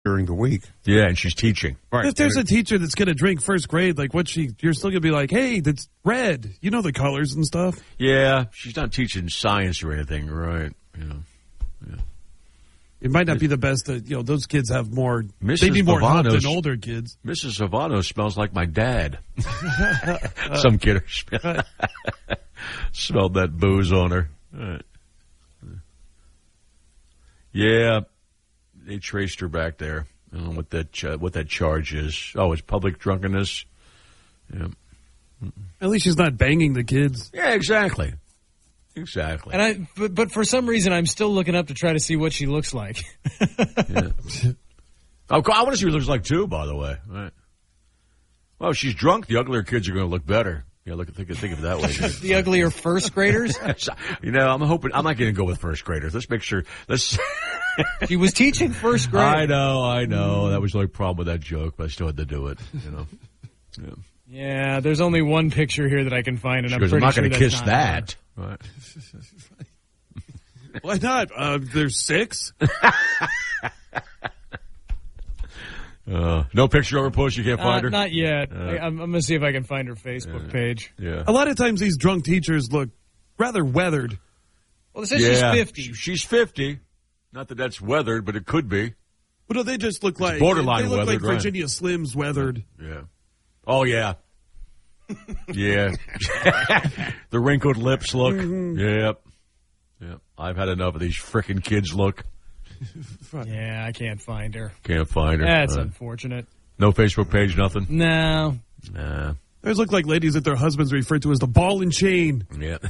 during the week. Yeah, and she's teaching. Right. If there's a teacher that's going to drink first grade, like you're still going to be like, hey, that's red. You know the colors and stuff. Yeah, she's not teaching science or anything, right? Yeah. It might not be the best. Those kids have more. Mrs. They need more help Bavanos, than older kids. Mrs. Havano smells like my dad. Some kid smelled that booze on her. Right. Yeah, they traced her back there. I don't know what that charge is. Oh, it's public drunkenness. Yeah. At least she's not banging the kids. Yeah, exactly. And but for some reason, I'm still looking up to try to see what she looks like. Yeah. Oh, I want to see what she looks like too. By the way, right? Well, if she's drunk, the uglier kids are going to look better. Yeah, think of it that way. The uglier first graders. I'm hoping I'm not going to go with first graders. Let's make sure. She was teaching first grade. I know. That was the only problem with that joke, but I still had to do it. Yeah. Yeah, there's only one picture here that I can find, and I'm pretty sure not going to kiss not that. Right. Why not? There's 6. No picture over push. You can't find her? Not yet. I'm going to see if I can find her Facebook page. Yeah. A lot of times these drunk teachers look rather weathered. Well, it says she's 50. She's 50. Not that that's weathered, but it could be. But no, they just look like borderline they look weathered, like Virginia Slims weathered. Yeah. Oh, yeah. Yeah. The wrinkled lips look. Mm-hmm. Yep. I've had enough of these frickin' kids look. Yeah, I can't find her. Can't find her. That's unfortunate. No Facebook page, nothing? No. Nah. Those look like ladies that their husbands refer to as the ball and chain. Yeah.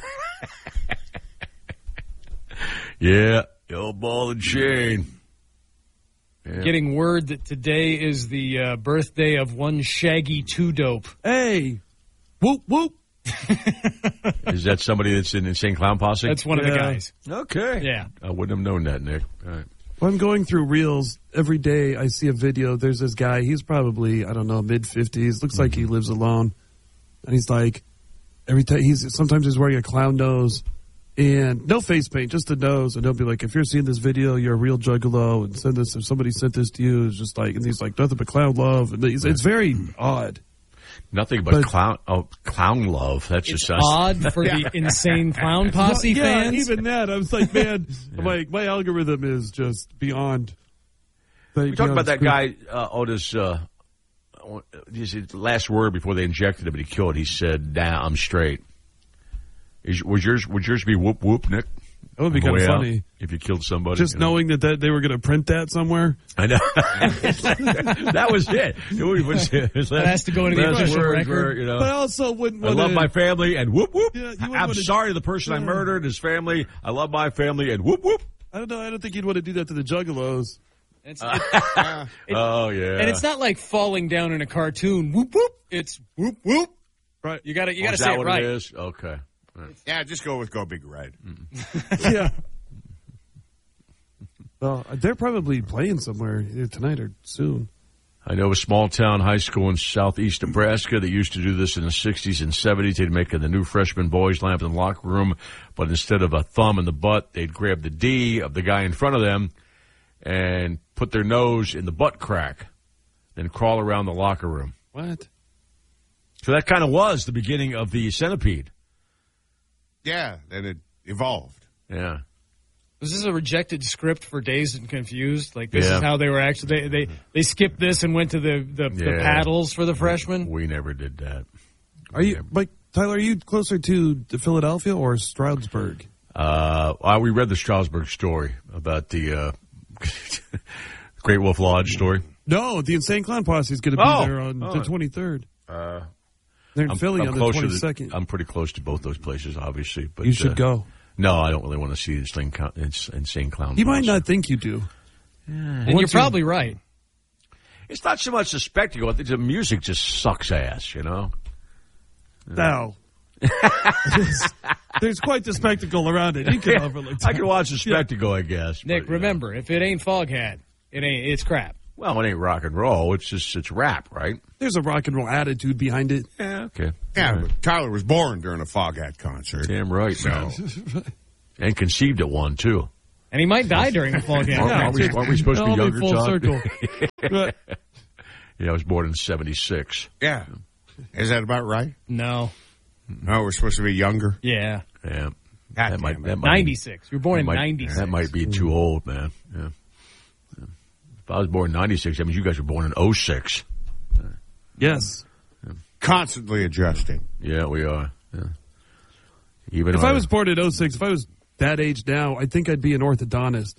Yeah. The old ball and chain. Yeah. Getting word that today is the birthday of one Shaggy Two Dope. Hey. Whoop, whoop. Is that somebody that's in Insane Clown Posse? That's one of the guys. Okay. Yeah. I wouldn't have known that, Nick. All right. When I'm going through Reels, every day I see a video. There's this guy. He's probably, mid-50s. Looks like he lives alone. And he's like, sometimes he's wearing a clown nose and no face paint, just a nose. And he'll be like, if you're seeing this video, you're a real juggalo. And if somebody sent this to you, it's just like, and he's like, nothing but clown love. And it's very odd. Nothing but clown love. That's it's just odd for the Insane Clown Posse fans. Yeah, even that. I was like, man, my algorithm is just beyond. We talked about that guy, Otis, his last word before they injected him and he killed. He said, nah, I'm straight. Would yours be whoop whoop, Nick? That would be kind of funny. If you killed somebody. Just knowing that they were going to print that somewhere. I know. That was it. That has to go into the official record. But I also wouldn't want to... I love my family and whoop whoop. Yeah, I'm sorry to the person I murdered, his family. I love my family and whoop whoop. I don't know. I don't think you'd want to do that to the Juggalos. Oh, yeah. And it's not like falling down in a cartoon. Whoop, whoop. It's whoop, whoop. Right. You got to say it right. Is that what it is? Okay. Right. Yeah, just go with Go Big Red. Yeah. Well, they're probably playing somewhere either tonight or soon. I know a small-town high school in southeast Nebraska that used to do this in the 60s and 70s. They'd make the new freshman boys line up in the locker room, but instead of a thumb in the butt, they'd grab the D of the guy in front of them and put their nose in the butt crack, then crawl around the locker room. What? So that kind of was the beginning of the Centipede. Yeah, and it evolved. Yeah. Was this a rejected script for Dazed and Confused? Like this is how they were actually they skipped this and went to the paddles for the freshmen? We never did that. Tyler, are you closer to Philadelphia or Stroudsburg? We read the Stroudsburg story about the Great Wolf Lodge story. No, the Insane Clown Posse is going to be there on the 23rd. They're in Philly on the 22nd. I'm pretty close to both those places, obviously. But you should go. No, I don't really want to see Insane Clown. You might not think you do. And you're probably right. It's not so much the spectacle. I think the music just sucks ass, you know? No. There's quite the spectacle around it. You can overlook that. I can watch the spectacle, I guess. Nick, remember, if it ain't Foghat, it's crap. Well, it ain't rock and roll. It's rap, right? There's a rock and roll attitude behind it. Yeah, okay. Yeah, but Tyler was born during a Foghat concert. Damn right. So. And conceived at one, too. And he might die during the fall game. Aren't we supposed to be younger, full John? circle. Right. Yeah, I was born in 76. Yeah. Is that about right? No. No, we're supposed to be younger. Yeah. Yeah. God That might, damn it. that might, 96. You were born in that might- 96. That might be too old, man. Yeah. If I was born in 96, that means you guys were born in 06. Yes. Constantly adjusting. Yeah, we are. Yeah. Even If I was born in 06, if I was that age now, I think I'd be an orthodontist.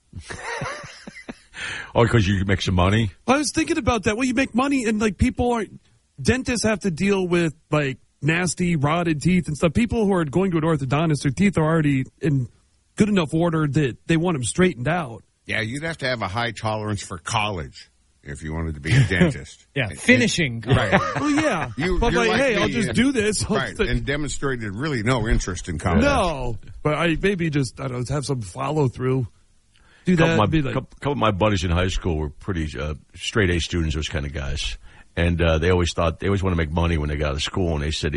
Oh, because you make some money? I was thinking about that. Well, you make money, and like people aren't. Dentists have to deal with like nasty, rotted teeth and stuff. People who are going to an orthodontist, their teeth are already in good enough order that they want them straightened out. Yeah, you'd have to have a high tolerance for college if you wanted to be a dentist. Yeah, finishing. Right. Well, yeah. you're But like, hey, me I'll just and- do this. Right, and demonstrated really no interest in college. No, but I maybe just I don't know, have some follow through. Do that. couple Be like, of my buddies in high school were pretty straight A students, those kind of guys, and they always want to make money when they got out of school. And they said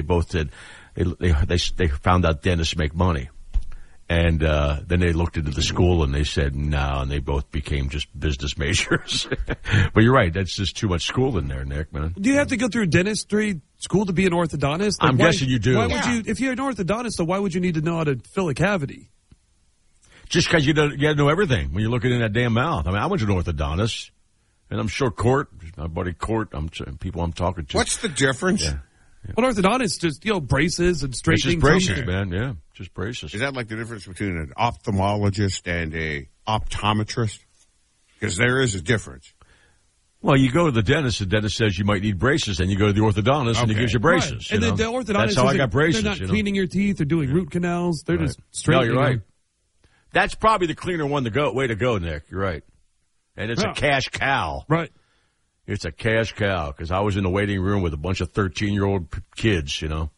they found out dentists make money, and then they looked into the school and they said no, and they both became just business majors. But you're right, that's just too much school in there, Nick, man. do you have to go through dentistry school to be an orthodontist? I'm guessing you do. Why Yeah. would you? If you're an orthodontist, so why would you need to know how to fill a cavity? Just because you got to know everything when you're looking in that damn mouth. I mean, I went to an orthodontist, and I'm sure Court, my buddy Court, people I'm talking to. What's the difference? Yeah. An orthodontist just braces and It's straightening. just braces, gums. man. Yeah, just braces. Is that like the difference between an ophthalmologist and a optometrist? Because there is a difference. Well, you go to the dentist says you might need braces, and you go to the orthodontist, and he Okay. gives you braces. Right. And you the know? orthodontist, That's how I got braces. They're not you know? cleaning your teeth or doing root canals. They're just No, straightening. you're right. them. That's probably the cleaner way to go, Nick. You're right. And it's Yeah. a cash cow. Right. It's a cash cow, because I was in the waiting room with a bunch of 13-year-old kids, you know.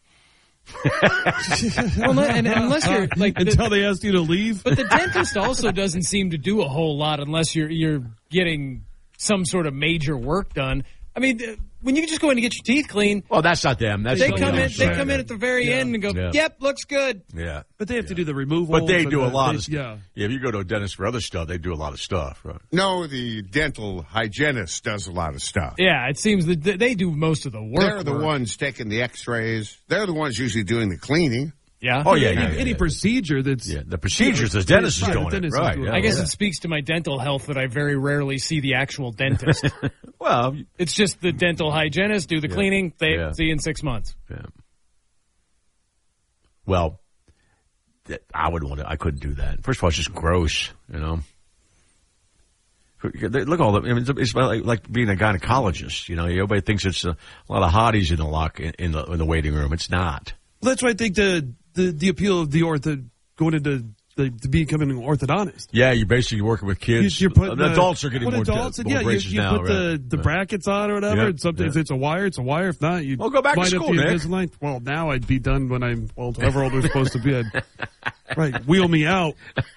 Well, and unless you're like Until they asked you to leave. but the dentist also doesn't seem to do a whole lot unless you're getting some sort of major work done. I mean, when you just go in to get your teeth cleaned, Well, that's not them. That's they something come in. else. They come in at the very end and go, Yeah. "Yep, looks good." Yeah. But they have to do the removal. But they do a lot of stuff. Yeah. Yeah, if you go to a dentist for other stuff, they do a lot of stuff, right? No, the dental hygienist does a lot of stuff. Yeah, it seems that they do most of the work. They're the ones taking the x-rays. They're the ones usually doing the cleaning. Yeah. Oh, yeah, Any procedure that's Yeah, the procedures, the dentist is Right, doing the it, dentist is right? doing Yeah. it. I guess it speaks to my dental health that I very rarely see the actual dentist. Well, It's just the dental hygienist do the cleaning. They Yeah. see you in 6 months. yeah. Well, I couldn't do that. First of all, it's just gross, you know. Look at all the. I mean, it's like being a gynecologist. You know, everybody thinks it's a lot of hotties in the waiting room. It's not. That's why I think the appeal of the going into to becoming an orthodontist. Yeah, you're basically working with kids. You're putting adults are getting more adults, and more yeah, braces you now, put right? the brackets on or whatever. Yeah, And something, yeah. if it's a wire, it's a wire. If not, you Well, go back to line up school, the Nick. Invisalign. Well, now I'd be done when I'm however old we're supposed to be. Right, wheel me out.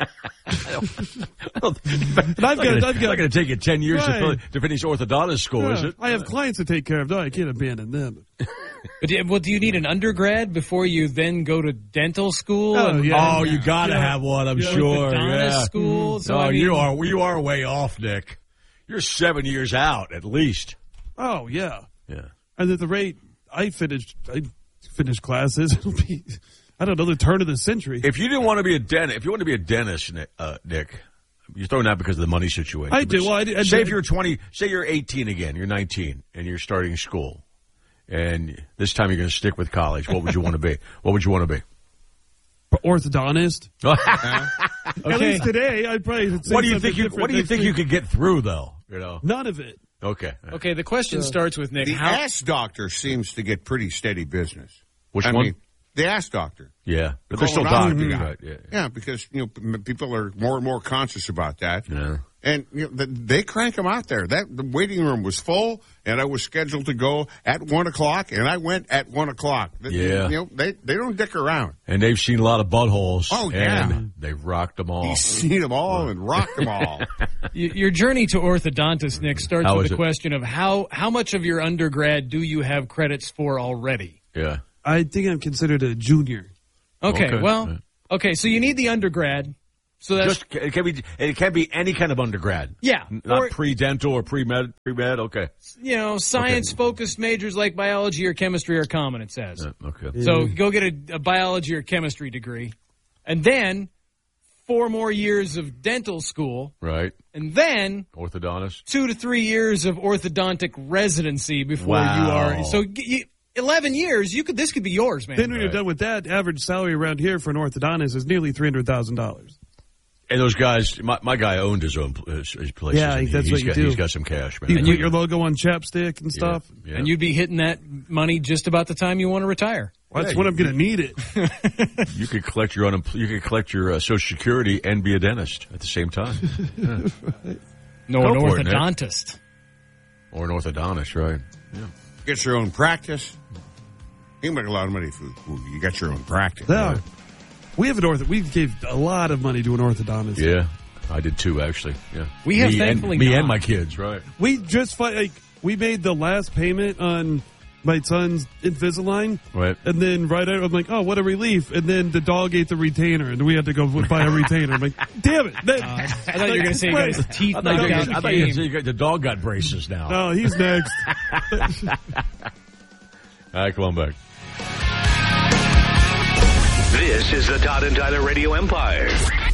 And I've got. It's not going to take you 10 years Right. to finish orthodontist school, is Yeah, it? I have clients to take care of. No, I can't abandon them. But do you need an undergrad before you then go to dental school? Oh, and yeah. Oh, you got to Yeah. have one, I'm Yeah. sure. orthodontist Yeah. school? So Oh, I mean, you are way off, Nick. You're 7 years out at least. Oh yeah, Yeah. and at the rate I finished classes, it'll be I don't know the turn of the century. If you didn't want to be a dentist, if you want to be a dentist, Nick, you're throwing that because of the money situation. I do. Well, I say if you're 20, say you're 18 again, you're 19, and you're starting school, and this time you're going to stick with college. What would you want to be? What would you want to be? orthodontist. At least today, I'd probably say What do you something think? You, different what do you next think week. you could get through, though? You know. None of it. Okay. Okay, the question starts with Nick. The How? ass doctor seems to get pretty steady business. Which I one? mean, the ass doctor. Yeah, but they're still Colonoscopy doctors, guy. right? Yeah. Yeah, because people are more and more conscious about that. Yeah. And they crank them out there. The waiting room was full, and I was scheduled to go at 1:00, and I went at 1:00. Yeah. They don't dick around. And they've seen a lot of buttholes. Oh, yeah. And they've rocked them all. He's seen them all and rocked them all. Your journey to orthodontist, Nick, starts How with is the it? question of how much of your undergrad do you have credits for already? Yeah. I think I'm considered a junior. Okay, Okay. well, Yeah. okay, so you need the undergrad, So that's it can be any kind of undergrad. Yeah. Not pre-dental or pre-med. Okay. Science-focused majors like biology or chemistry are common, it says. Okay. So go get a biology or chemistry degree. And then 4 more years of dental school. Right. And then orthodontist. 2 to 3 years of orthodontic residency before you are. So 11 years, this could be yours, man. Then when you're done with that, average salary around here for an orthodontist is nearly $300,000. And those guys, my guy owned his own his place. Yeah, that's what you do. He's got some cash, man. You put your logo on chapstick and stuff. Yeah. And you'd be hitting that money just about the time you want to retire. Well, that's when I'm going to need it. You could collect your Social Security and be a dentist at the same time. Yeah. No, an orthodontist. Or an orthodontist, right? Yeah. Get your own practice. You can make a lot of money if you got your own practice. Yeah. Right? We have we gave a lot of money to an orthodontist. Yeah, I did too, actually. Yeah, we have thankfully me and my kids, right? We just we made the last payment on my son's Invisalign, right? And then right after, I'm like, oh, what a relief! And then the dog ate the retainer, and we had to go buy a retainer. I'm like, damn it! I thought you were going to say you got his teeth knocked out. I thought you said the dog got braces now. No, he's next. All right, come on back. This is the Todd and Tyler Radio Empire.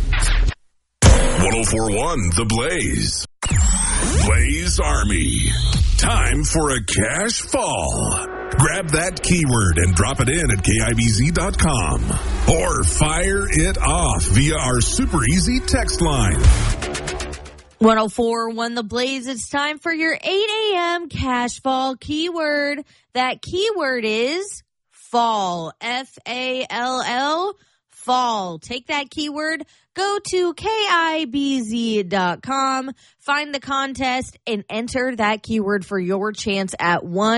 1041 The Blaze. Blaze Army. Time for a cash fall. Grab that keyword and drop it in at KIBZ.com. Or fire it off via our super easy text line. 1041 The Blaze. It's time for your 8 a.m. cash fall keyword. That keyword is fall. F-A-L-L. Fall. Take that keyword, go to KIBZ.com, find the contest, and enter that keyword for your chance at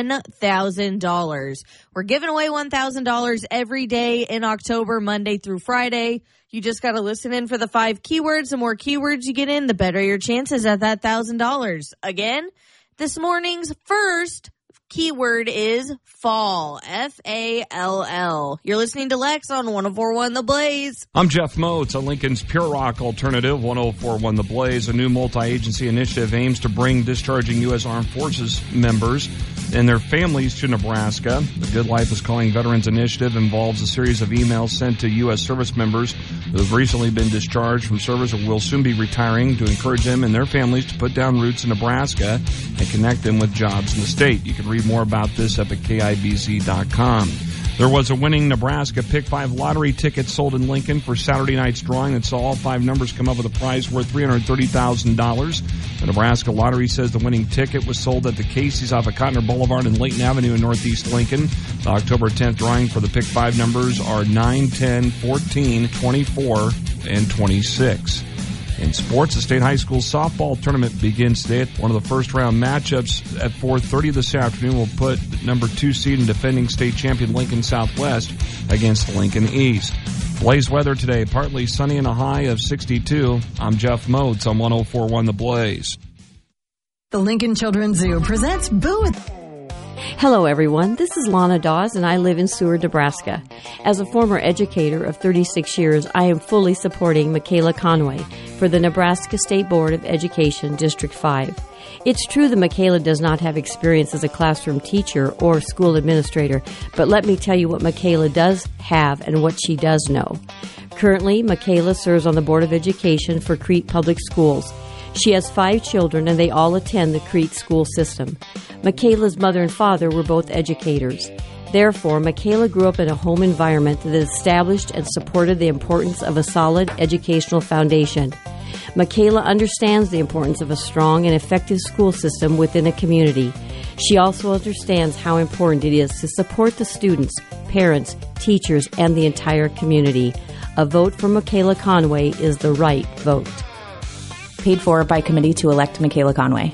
$1,000. We're giving away $1,000 every day in October, Monday through Friday. You just got to listen in for the 5 keywords. The more keywords you get in, the better your chances at that $1,000. Again, this morning's first keyword is fall. F-A-L-L. You're listening to Lex on 1041 The Blaze. I'm Jeff Moats, a Lincoln's Pure Rock alternative. 1041 The Blaze, a new multi-agency initiative, aims to bring discharging U.S. Armed Forces members and their families to Nebraska. The Good Life is Calling Veterans Initiative involves a series of emails sent to U.S. service members who have recently been discharged from service or will soon be retiring to encourage them and their families to put down roots in Nebraska and connect them with jobs in the state. You can read more about this up at KIBZ.com. There was a winning Nebraska Pick 5 lottery ticket sold in Lincoln for Saturday night's drawing that saw all 5 numbers come up with a prize worth $330,000. The Nebraska Lottery says the winning ticket was sold at the Casey's off of Cotner Boulevard and Layton Avenue in Northeast Lincoln. The October 10th drawing for the Pick 5 numbers are 9, 10, 14, 24, and 26. In sports, the state high school softball tournament begins today. One of the first-round matchups at 4:30 this afternoon will put number 2 seed and defending state champion Lincoln Southwest against Lincoln East. Blaze weather today, partly sunny and a high of 62. I'm Jeff Moats on 1041 The Blaze. The Lincoln Children's Zoo presents Booth. Hello, everyone. This is Lana Dawes, and I live in Seward, Nebraska. As a former educator of 36 years, I am fully supporting Michaela Conway for the Nebraska State Board of Education, District 5. It's true that Michaela does not have experience as a classroom teacher or school administrator, but let me tell you what Michaela does have and what she does know. Currently, Michaela serves on the Board of Education for Crete Public Schools. She has 5 children, and they all attend the Crete school system. Michaela's mother and father were both educators. Therefore, Michaela grew up in a home environment that established and supported the importance of a solid educational foundation. Michaela understands the importance of a strong and effective school system within a community. She also understands how important it is to support the students, parents, teachers, and the entire community. A vote for Michaela Conway is the right vote. Paid for by committee to elect Michaela Conway.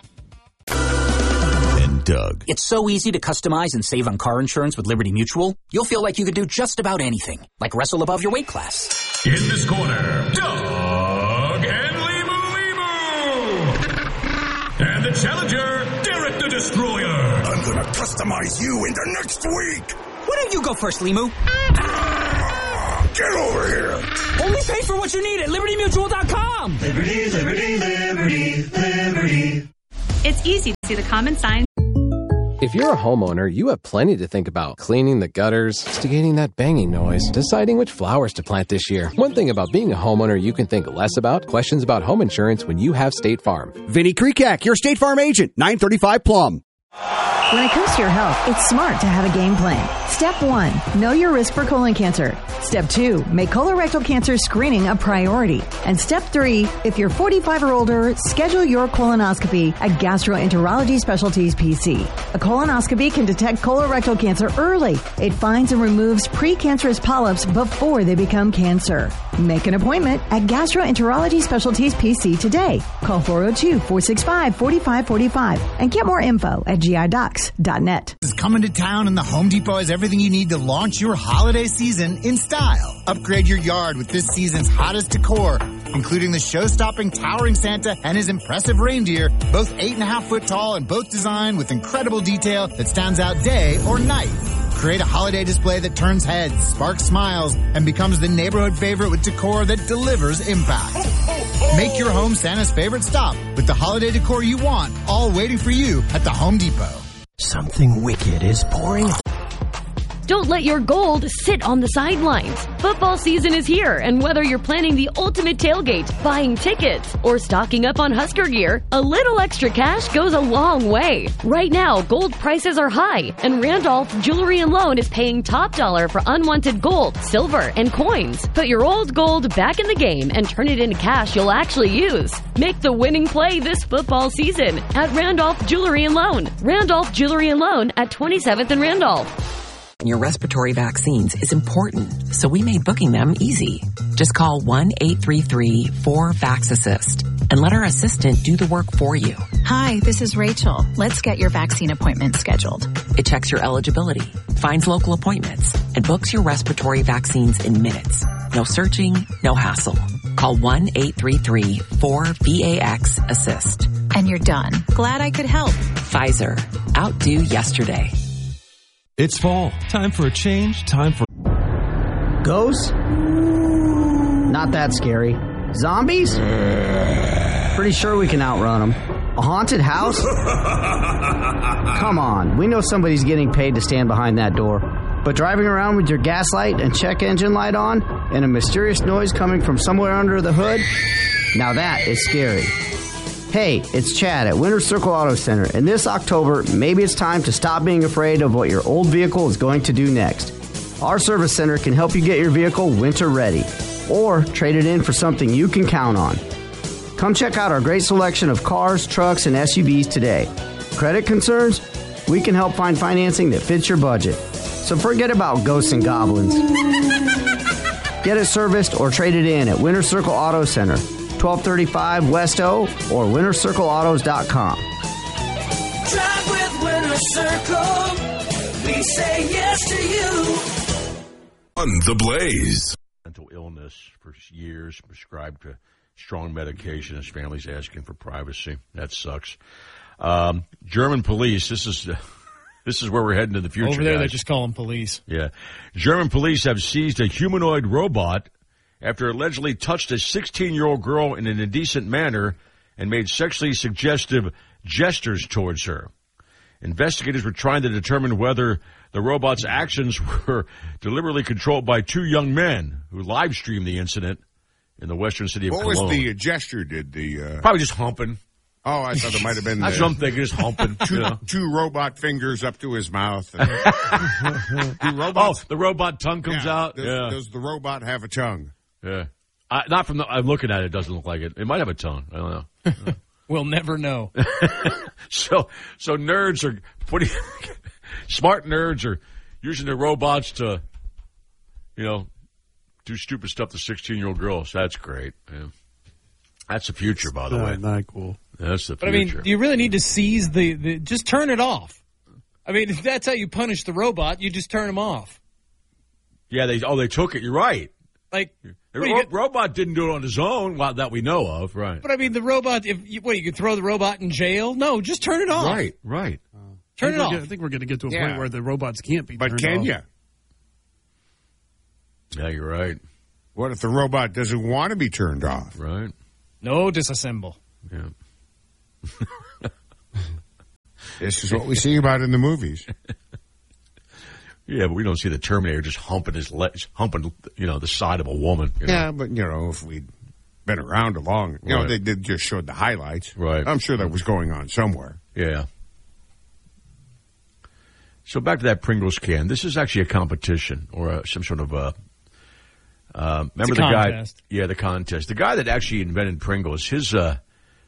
And Doug. It's so easy to customize and save on car insurance with Liberty Mutual. You'll feel like you could do just about anything, like wrestle above your weight class. In this corner, Doug and Limu. And the challenger, Derek the Destroyer. I'm gonna customize you into next week. Why don't you go first, Limu? Get over here. Only pay for what you need at LibertyMutual.com. Liberty, liberty, liberty, liberty. It's easy to see the common signs. If you're a homeowner, you have plenty to think about. Cleaning the gutters, instigating that banging noise, deciding which flowers to plant this year. One thing about being a homeowner you can think less about, questions about home insurance when you have State Farm. Vinny Krikak, your State Farm agent, 935 Plum. When it comes to your health, it's smart to have a game plan. Step 1, know your risk for colon cancer. Step 2, make colorectal cancer screening a priority. And step 3, if you're 45 or older, schedule your colonoscopy at Gastroenterology Specialties PC. A colonoscopy can detect colorectal cancer early. It finds and removes precancerous polyps before they become cancer. Make an appointment at Gastroenterology Specialties PC today. Call 402-465-4545 and get more info at GIDocs.net. Is coming to town, and the Home Depot has everything you need to launch your holiday season in style. Upgrade your yard with this season's hottest decor, including the show-stopping towering Santa and his impressive reindeer, both 8.5 foot tall and both designed with incredible detail that stands out day or night. Create a holiday display that turns heads, sparks smiles, and becomes the neighborhood favorite with decor that delivers impact. Make your home Santa's favorite stop with the holiday decor you want, all waiting for you at the Home Depot. Something wicked is pouring. Don't let your gold sit on the sidelines. Football season is here, and whether you're planning the ultimate tailgate, buying tickets, or stocking up on Husker gear, a little extra cash goes a long way. Right now, gold prices are high, and Randolph Jewelry and Loan is paying top dollar for unwanted gold, silver, and coins. Put your old gold back in the game and turn it into cash you'll actually use. Make the winning play this football season at Randolph Jewelry and Loan. Randolph Jewelry and Loan at 27th and Randolph. Your respiratory vaccines is important, so we made booking them easy. Just call 1-833-4-VAX-ASSIST and let our assistant do the work for you. Hi, this is Rachel. Let's get your vaccine appointment scheduled. It checks your eligibility, finds local appointments, and books your respiratory vaccines in minutes. No searching, no hassle. Call 1-833-4-VAX-ASSIST. And you're done. Glad I could help. Pfizer. Outdo yesterday. It's fall. Time for a change. Time for... Ghosts? Not that scary. Zombies? Pretty sure we can outrun them. A haunted house? Come on. We know somebody's getting paid to stand behind that door. But driving around with your gas light and check engine light on and a mysterious noise coming from somewhere under the hood? Now that is scary. Hey, it's Chad at Winter Circle Auto Center, and this October, maybe it's time to stop being afraid of what your old vehicle is going to do next. Our service center can help you get your vehicle winter ready, or trade it in for something you can count on. Come check out our great selection of cars, trucks, and SUVs today. Credit concerns? We can help find financing that fits your budget. So forget about ghosts and goblins. Get it serviced or trade it in at Winter Circle Auto Center, 1235 West O, or wintercircleautos.com. Drive with Winter Circle. We say yes to you. On the Blaze. Mental illness for years, prescribed to strong medication. His family's asking for privacy. That sucks. German police. This is where we're heading in the future. Over there, guys. they just call them police. Yeah. German police have seized a humanoid robot after allegedly touched a 16-year-old girl in an indecent manner and made sexually suggestive gestures towards her. Investigators were trying to determine whether the robot's actions were deliberately controlled by two young men who live-streamed the incident in the western city of Cologne. What was the gesture? Did the... Probably just humping. Oh, I thought it might have been... That's what I'm thinking, just humping. Two robot fingers up to his mouth. The robot tongue comes out. Does the robot have a tongue? Yeah. Not from I'm looking at it, it doesn't look like it. It might have a tongue. I don't know. We'll never know. So nerds are putting... smart nerds are using their robots to, do stupid stuff to 16-year-old girls. That's great. Yeah. That's the future, by the way. Not cool. That's the future. But, I mean, do you really need to seize the just turn it off? I mean, if that's how you punish the robot, you just turn them off. Yeah, they took it. You're right. Like, the robot didn't do it on his own, that we know of, right? But I mean, the robot. You could throw the robot in jail? No, just turn it off. Right. Turn it off. I think we're going to get to a point where the robots can't be turned off. But can you? Yeah, you're right. What if the robot doesn't want to be turned off? Right. No disassemble. Yeah. This is what we see about in the movies. Yeah, but we don't see the Terminator just humping his legs, humping, the side of a woman. Yeah, but, if we'd been around along, they did just showed the highlights. Right. I'm sure that was going on somewhere. Yeah. So back to that Pringles can. This is actually a competition or some sort of remember the contest. Guy? Yeah, the contest. The guy that actually invented Pringles, his did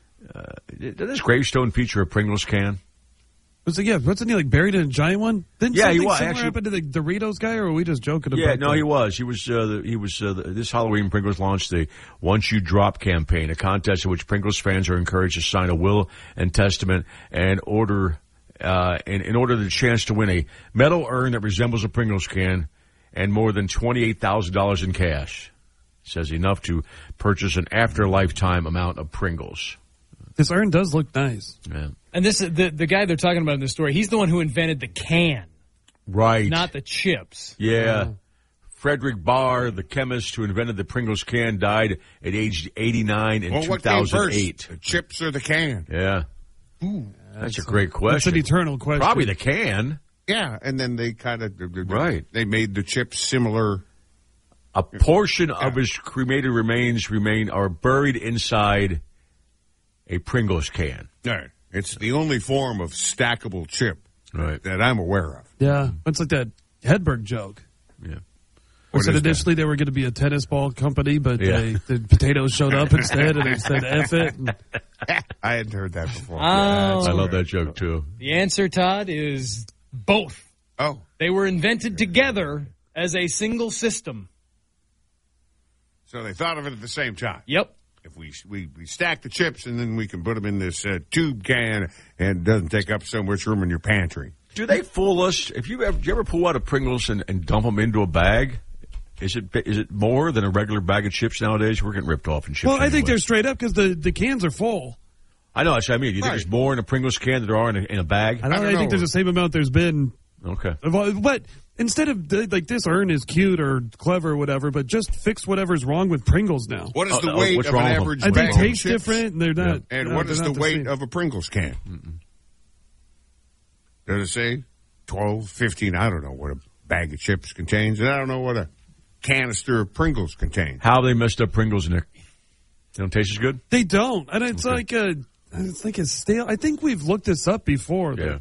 his gravestone feature a Pringles can? Wasn't he like buried in a giant one? Didn't he was. Something Actually, happened to the Doritos guy, or were we just joking about? Yeah, no, he was. He was. This Halloween, Pringles launched the "Once You Drop" campaign, a contest in which Pringles fans are encouraged to sign a will and testament and order in order the chance to win a metal urn that resembles a Pringles can and more than $28,000 in cash. It says enough to purchase an after-lifetime amount of Pringles. This urn does look nice. Yeah. And this the guy they're talking about in this story, he's the one who invented the can. Right. Not the chips. Yeah. Frederick Barr, the chemist who invented the Pringles can, died at age 89 in 2008. What came first, the chips or the can? Yeah. Ooh, that's a great question. That's an eternal question. Probably the can. Yeah, and then they kind of they made the chips similar. A portion of his cremated remains are buried inside a Pringles can. Right. It's the only form of stackable chip that I'm aware of. Yeah, it's like that Hedberg joke. Yeah. Or said initially they were going to be a tennis ball company, but the potatoes showed up instead, and they said F it. I hadn't heard that before. I love that joke, too. The answer, Todd, is both. Oh. They were invented together as a single system. So they thought of it at the same time. Yep. If we stack the chips and then we can put them in this tube can and it doesn't take up so much room in your pantry. Do they fool us? Do you ever pull out a Pringles and dump them into a bag? Is it more than a regular bag of chips nowadays? We're getting ripped off in chips. Well, I think they're straight up because the cans are full. I know. That's what I mean. Do you think there's more in a Pringles can than there are in a bag? I think there's the same amount there's been. Okay. But instead of like this urn is cute or clever or whatever, but just fix whatever's wrong with Pringles now. What is the weight of an average bag? They taste different. And they're not. Yeah. And what is the weight of a Pringles can? Does it say 12, 15? I don't know what a bag of chips contains, and I don't know what a canister of Pringles contains. How they messed up Pringles, Nick? They don't taste as good? They don't. And it's like a stale. I think we've looked this up before. Yeah.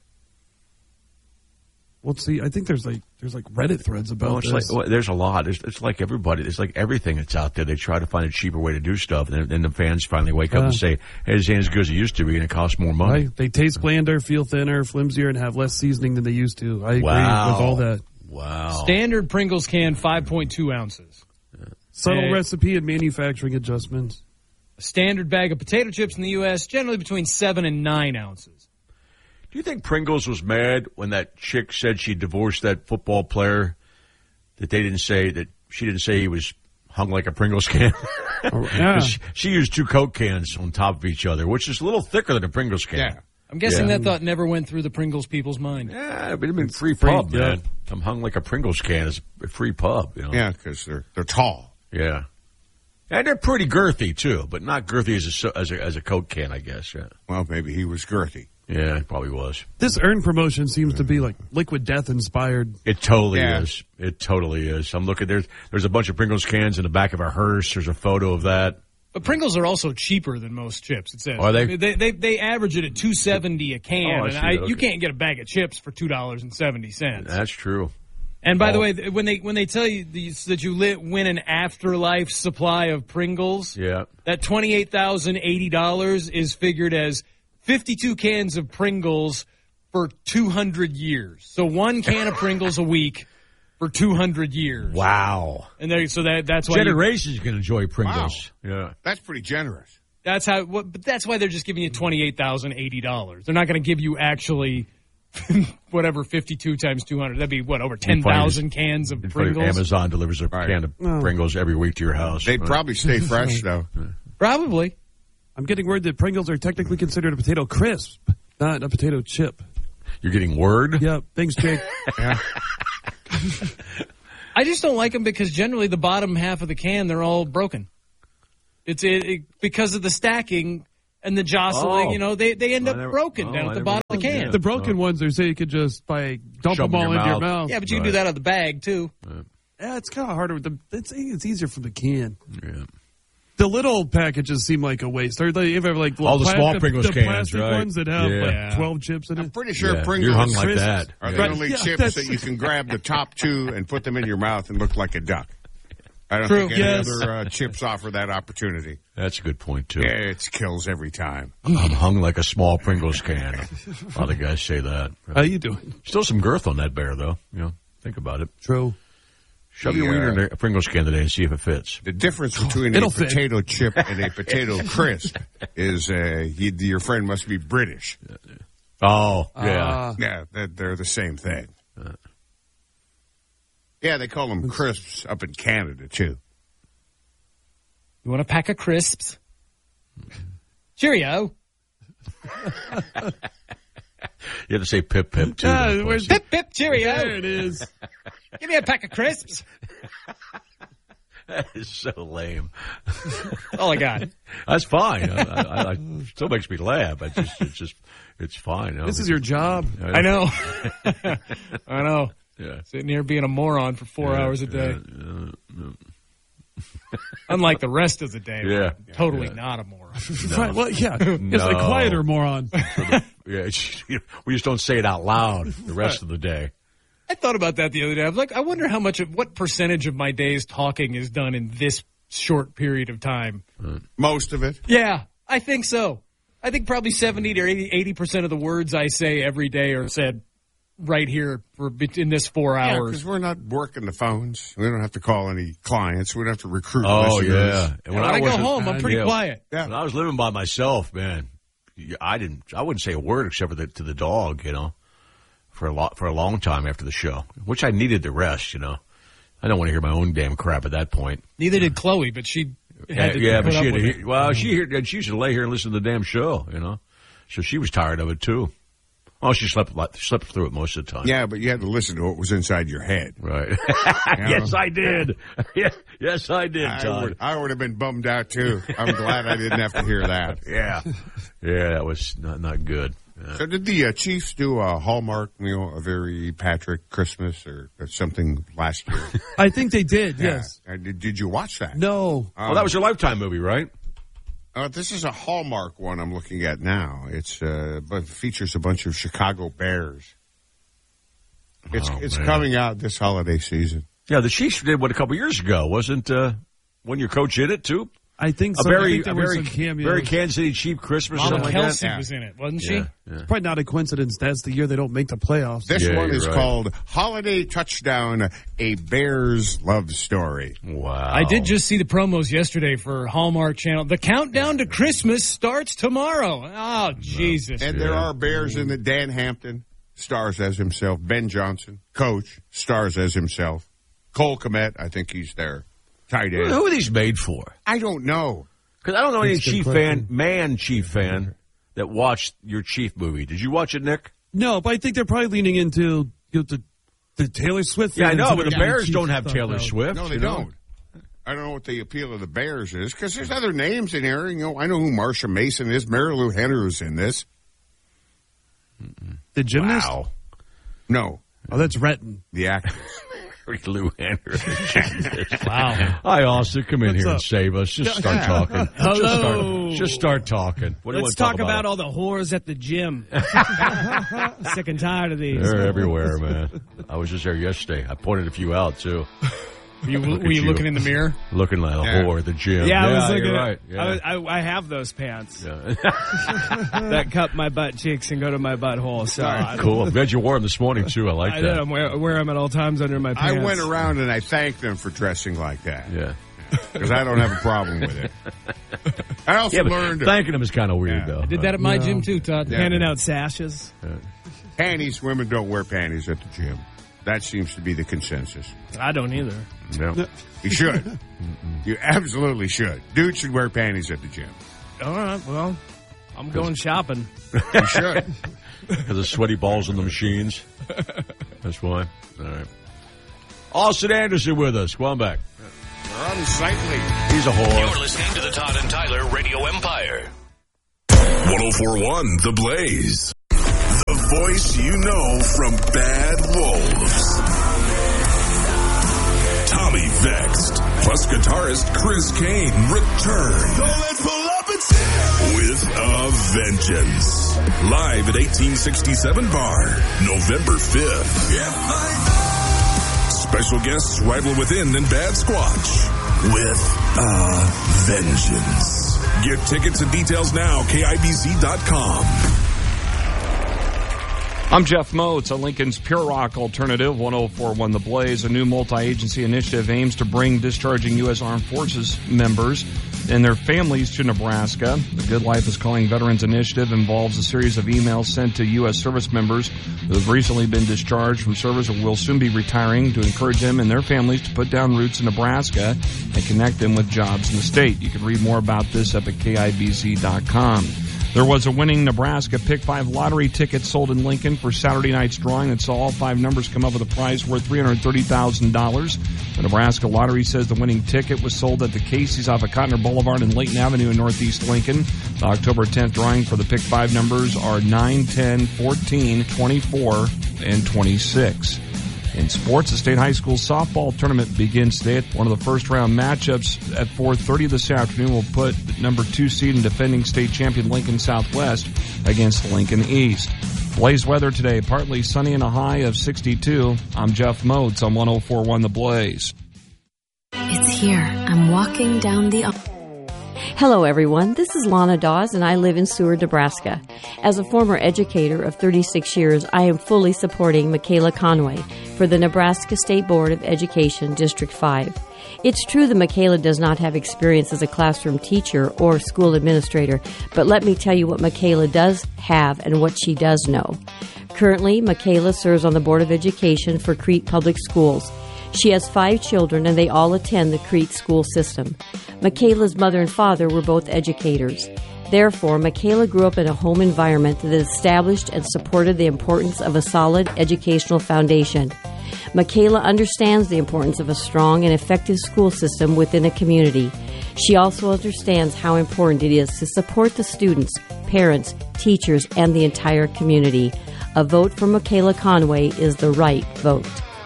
Well, see, I think there's like Reddit threads about this. There's a lot. It's like everybody. It's like everything that's out there. They try to find a cheaper way to do stuff, and then the fans finally wake up and say, "Hey, this ain't as good as it used to be, and it costs more money." Right. They taste blander, feel thinner, flimsier, and have less seasoning than they used to. I agree with all that. Wow. Standard Pringles can, 5.2 ounces. Subtle recipe and manufacturing adjustments. A standard bag of potato chips in the U.S., generally between 7 and 9 ounces. Do you think Pringles was mad when that chick said she divorced that football player, that she didn't say he was hung like a Pringles can? Yeah. She used 2 Coke cans on top of each other, which is a little thicker than a Pringles can. Yeah. I'm guessing that thought never went through the Pringles people's mind. Yeah, but it'd been free pub, man. I'm hung like a Pringles can is a free pub, you know. Yeah, because they're tall. Yeah. And they're pretty girthy, too, but not girthy as a Coke can, I guess. Yeah. Well, maybe he was girthy. Yeah, he probably was. This urn promotion seems to be like Liquid Death inspired. It totally is. It totally is. I'm looking, there's a bunch of Pringles cans in the back of a hearse. There's a photo of that. But Pringles are also cheaper than most chips, it says. Are they? They average it at $2.70 a can, and you can't get a bag of chips for $2.70. That's true. And by the way, when they tell you that you win an afterlife supply of Pringles, that $28,080 is figured as 52 cans of Pringles for 200 years. So 1 can of Pringles a week for 200 years. Wow. And that's why generations can enjoy Pringles. Wow. Yeah. That's pretty generous. But that's why they're just giving you $28,080. They're not going to give you actually whatever 52 times 200. That'd be over 10,000 cans of Pringles. Amazon delivers a can of Pringles every week to your house. They'd probably stay fresh though. Probably. I'm getting word that Pringles are technically considered a potato crisp, not a potato chip. You're getting word? Yeah. Thanks, Jake. Yeah. I just don't like them because generally the bottom half of the can, they're all broken. It's because of the stacking and the jostling, they end up broken down at the bottom of the can. The broken ones, they say you could just dump them all into your mouth. Yeah, but you can do that out of the bag, too. Yeah, it's kind of harder with it's easier from the can. Yeah. The little packages seem like a waste. Or they have like all the small Pringles the cans, plastic right? ones that have like 12 chips in it. I'm pretty sure Pringles you're hung like that. are the only chips that you can grab the top two and put them in your mouth and look like a duck. I don't think any other chips offer that opportunity. That's a good point, too. Yeah, it kills every time. I'm hung like a small Pringles can. A lot of guys say that. How you doing? Still some girth on that bear, though. Think about it. True. Shove your wiener in a Pringles can today and see if it fits. The difference between a potato chip and a potato crisp is your friend must be British. Oh, yeah. Yeah, they're the same thing. Yeah, they call them crisps up in Canada, too. You want a pack of crisps? Cheerio. You have to say pip, pip, too. Pip, pip, cheerio. There it is. Give me a pack of crisps. That is so lame. Oh, my God. That's fine. I still makes me laugh. It's fine. This is your job. I know. I know. Yeah. Sitting here being a moron for 4 hours a day. Unlike the rest of the day. Yeah. Totally not a moron. Right. Well, yeah. It's a quieter moron. We just don't say it out loud the rest of the day. I thought about that the other day. I was like, I wonder what percentage of my day's talking is done in this short period of time. Most of it. Yeah, I think so. I think probably 70 to 80% of the words I say every day are said right here in this 4 hours. Yeah, because we're not working the phones. We don't have to call any clients. We don't have to recruit listeners. Yeah. And when I go home, I'm pretty quiet. Yeah. When I was living by myself, man, I wouldn't say a word except to the dog, for a long time after the show, which I needed the rest, I don't want to hear my own damn crap at that point. Neither did Chloe, but she had to but put she up with it. Well, she used to lay here and listen to the damn show, so she was tired of it too. Oh, she slept through it most of the time. Yeah, but you had to listen to what was inside your head. Right. Yes, I did. Yes, I did, Todd. I would have been bummed out, too. I'm glad I didn't have to hear that. Yeah. Yeah, that was not good. Yeah. So did the Chiefs do a Hallmark, a very Patrick Christmas or something last year? I think they did, yes. Did you watch that? No. Well, that was your Lifetime movie, right? This is a Hallmark one I'm looking at now. But features a bunch of Chicago Bears. It's coming out this holiday season. Yeah, the Chiefs did what a couple years ago, wasn't when your coach did it too? I think so. Very Kansas City Chief Christmas. Mama Kelsey was in it, wasn't she? Yeah. It's probably not a coincidence. That's the year they don't make the playoffs. This one is called Holiday Touchdown, A Bears Love Story. Wow. I did just see the promos yesterday for Hallmark Channel. The countdown to Christmas starts tomorrow. Oh, Jesus. And there are Bears in it. Dan Hampton stars as himself. Ben Johnson, coach, stars as himself. Cole Kmet, I think he's there. Tight end. Who are these made for? I don't know. Because I don't know any Chief fan that watched your Chief movie. Did you watch it, Nick? No, but I think they're probably leaning into the Taylor Swift. Yeah, I know, but the Bears don't have Taylor Swift. No, they don't. I don't know what the appeal of the Bears is, because there's other names in here. I know who Marsha Mason is. Mary Lou Henner's in this. The gymnast? Wow. No. Oh, that's Retton. The actress. Lou Henner. Wow. Hi, Austin. Come in here and save us. Just start talking. Hello. Just start talking. What do you want Let's to talk about all the whores at the gym. Sick and tired of these. They're everywhere, man. I was just there yesterday. I pointed a few out, too. Were you looking in the mirror? Looking like a whore at the gym. Yeah, I was looking you're at, right. Yeah. I have those pants Yeah. that cup my butt cheeks and go to my butthole. So Cool. I'm glad you wore them this morning, too. I like I that. did. I wear them at all times under my pants. I went around and I thanked them for dressing like that. Yeah. Because I don't have a problem with it. I also learned... Thanking them is kind of weird, though. I did that at my gym, too, Todd. Yeah. Handing out sashes. Panties. Women don't wear panties at the gym. That seems to be the consensus. I don't either. No. You should. You absolutely should. Dudes should wear panties at the gym. All right, well, I'm going shopping. You should. Because of sweaty balls on the machines. That's why. All right. Austin Anderson with us. Come on back. Unsightly. He's a whore. You're listening to the Todd and Tyler Radio Empire. 104.1 The Blaze. The voice you know from Bad Wolves. Tommy Vexed plus guitarist Chris Kane return. So let's pull up and see with a vengeance. Live at 1867 Bar, November 5th. Special guests Rival Within and Bad Squatch with a vengeance. Get tickets and details now, KIBZ.com. I'm Jeff Moats on Lincoln's Pure Rock Alternative, 104.1 The Blaze. A new multi-agency initiative aims to bring discharging U.S. Armed Forces members and their families to Nebraska. The Good Life is Calling Veterans Initiative involves a series of emails sent to U.S. service members who have recently been discharged from service or will soon be retiring to encourage them and their families to put down roots in Nebraska and connect them with jobs in the state. You can read more about this up at KIBZ.com. There was a winning Nebraska Pick 5 lottery ticket sold in Lincoln for Saturday night's drawing that saw all 5 numbers come up with a prize worth $330,000. The Nebraska Lottery says the winning ticket was sold at the Casey's off of Cotner Boulevard and Layton Avenue in Northeast Lincoln. The October 10th drawing for the Pick 5 numbers are 9, 10, 14, 24, and 26. In sports, the state high school softball tournament begins today. One of the first-round matchups at 4:30 this afternoon will put number 2 seed and defending state champion Lincoln Southwest against Lincoln East. Blaze weather today, partly sunny and a high of 62. I'm Jeff Moats on 104.1 The Blaze. It's here. I'm walking down the... Hello, everyone. This is Lana Dawes, and I live in Seward, Nebraska. As a former educator of 36 years, I am fully supporting Michaela Conway for the Nebraska State Board of Education, District 5. It's true that Michaela does not have experience as a classroom teacher or school administrator, but let me tell you what Michaela does have and what she does know. Currently, Michaela serves on the Board of Education for Crete Public Schools. She has 5 children, and they all attend the Crete school system. Michaela's mother and father were both educators. Therefore, Michaela grew up in a home environment that established and supported the importance of a solid educational foundation. Michaela understands the importance of a strong and effective school system within a community. She also understands how important it is to support the students, parents, teachers, and the entire community. A vote for Michaela Conway is the right vote.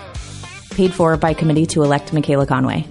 Paid for by committee to elect Michaela Conway.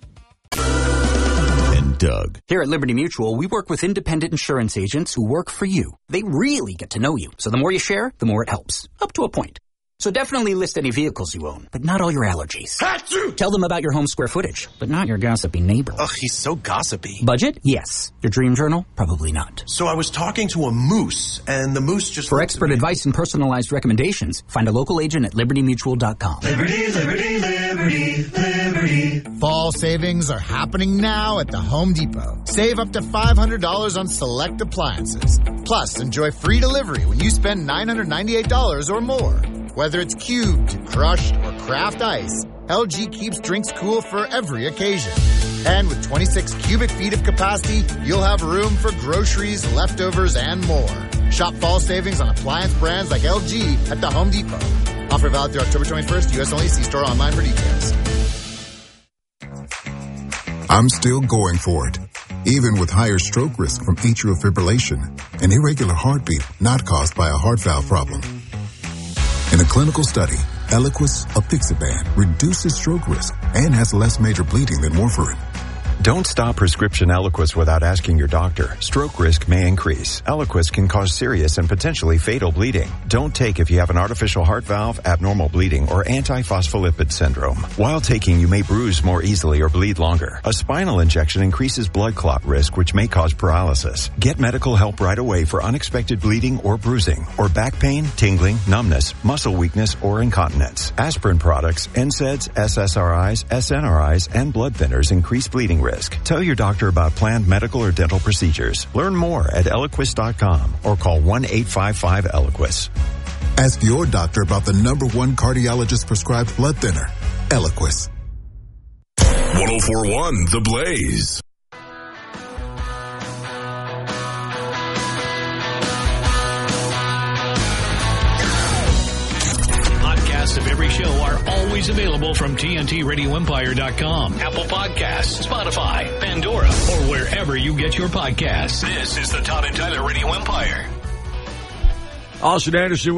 Doug. Here at Liberty Mutual, we work with independent insurance agents who work for you. They really get to know you. So the more you share, the more it helps. Up to a point. So definitely list any vehicles you own, but not all your allergies. Achoo! Tell them about your home square footage, but not your gossipy neighbor. Ugh, he's so gossipy. Budget? Yes. Your dream journal? Probably not. So I was talking to a moose, and the moose just... For expert advice and personalized recommendations, find a local agent at libertymutual.com. Liberty, liberty, liberty, liberty. Fall savings are happening now at the Home Depot. Save up to $500 on select appliances. Plus, enjoy free delivery when you spend $998 or more. Whether it's cubed, crushed, or craft ice, LG keeps drinks cool for every occasion. And with 26 cubic feet of capacity, you'll have room for groceries, leftovers, and more. Shop fall savings on appliance brands like LG at the Home Depot. Offer valid through October 21st. U.S. only. See store online for details. I'm still going for it, even with higher stroke risk from atrial fibrillation, an irregular heartbeat not caused by a heart valve problem. In a clinical study, Eliquis apixaban reduces stroke risk and has less major bleeding than warfarin. Don't stop prescription Eliquis without asking your doctor. Stroke risk may increase. Eliquis can cause serious and potentially fatal bleeding. Don't take if you have an artificial heart valve, abnormal bleeding, or antiphospholipid syndrome. While taking, you may bruise more easily or bleed longer. A spinal injection increases blood clot risk, which may cause paralysis. Get medical help right away for unexpected bleeding or bruising, or back pain, tingling, numbness, muscle weakness, or incontinence. Aspirin products, NSAIDs, SSRIs, SNRIs, and blood thinners increase bleeding risk. Tell your doctor about planned medical or dental procedures. Learn more at Eliquis.com or call 1-855-ELIQUIS. Ask your doctor about the #1 cardiologist prescribed blood thinner, Eliquis. 104.1 The Blaze. Podcast of every show are always available from TNTRadioEmpire.com, Apple Podcasts, Spotify, Pandora, or wherever you get your podcasts. This is the Todd and Tyler Radio Empire. Austin Anderson